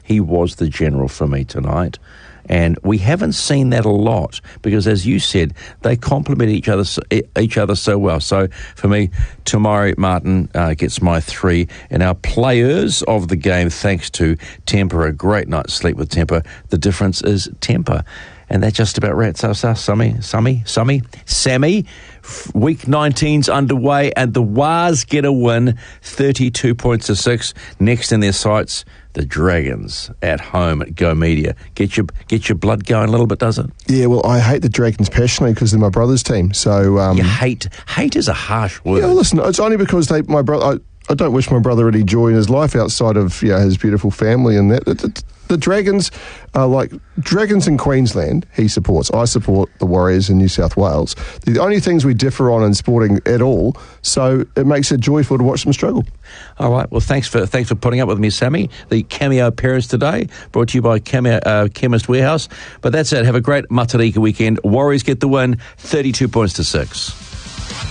he was the general for me tonight. And we haven't seen that a lot because, as you said, they complement each other so well. So for me, Tamari Martin gets my 3. And our players of the game, thanks to Temper, a great night's sleep with Temper. The difference is Temper. And that just about wraps us up, Sammy. Week 19's underway, and the Wars get a win, 32 points to 6. Next in their sights, the Dragons at home at Go Media. Get your blood going a little bit, does it? Yeah, well, I hate the Dragons passionately because they're my brother's team. So you hate is a harsh word. Yeah, listen, it's only because my brother. I don't wish my brother any joy in his life outside of his beautiful family and that. The Dragons are like Dragons in Queensland. He supports. I support the Warriors in New South Wales. The only things we differ on in sporting at all, so it makes it joyful to watch them struggle. All right. Well, thanks for putting up with me, Sammy. The cameo appearance today brought to you by Chemist Warehouse. But that's it. Have a great Matarika weekend. Warriors get the win, 32 points to 6.